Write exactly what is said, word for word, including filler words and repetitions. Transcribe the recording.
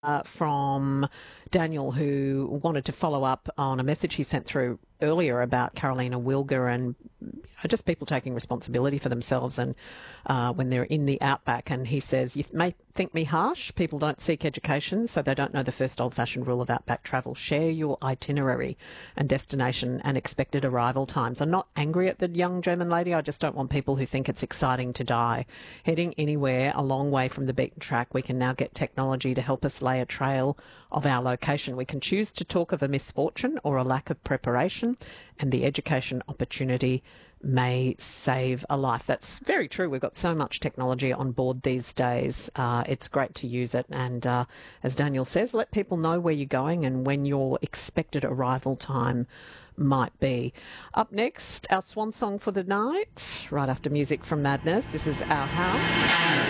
uh, from Daniel, who wanted to follow up on a message he sent through earlier about Carolina Wilga and you know, just people taking responsibility for themselves and uh, when they're in the outback. And he says, you may think me harsh, people don't seek education, so they don't know the first old-fashioned rule of outback travel. Share your itinerary and destination and expected arrival times. I'm not angry at the young German lady, I just don't want people who think it's exciting to die. Heading anywhere a long way from the beaten track, we can now get technology to help us lay a trail of our location. We can choose to talk of a misfortune or a lack of preparation, and the education opportunity may save a life. That's very true. We've got so much technology on board these days. Uh, it's great to use it. And uh, as Daniel says, let people know where you're going and when your expected arrival time might be. Up next, our swan song for the night, right after music from Madness. This is Our House.